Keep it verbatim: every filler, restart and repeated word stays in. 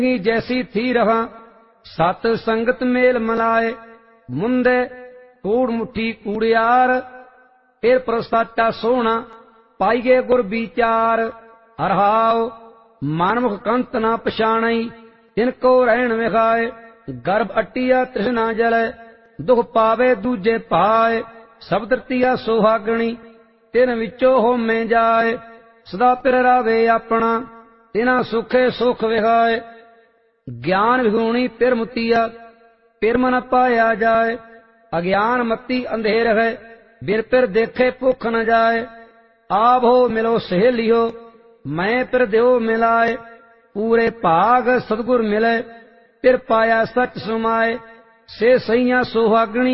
जैसी थी रहा सत संगत मेल मलाए मुंदे कूड़ मुठी कूड़ियार फिर प्रसाचा सोना पाईगे गुर विचार हरहाओ मानमुख कंत ना पछाणई तिनको रहन विखाए गर्भ अटिया तृष्णा जले दुख पावे दूजे पाए सब तरतिया सुहागणी तिन विचो होमे जाए सदा पिर रावे अपना तिना सुखे सुख विखाए ज्ञान विगुणी पिर मुतिया पिर मन पाया जाए अज्ञान मती अंधेर है बिर पिर देखे भुख न जाए आप हो मिलो सहेलियो मैं पिर देव मिलाए पूरे भाग सतगुर मिले पिर पाया सच सुमाए से सैया सुहागणी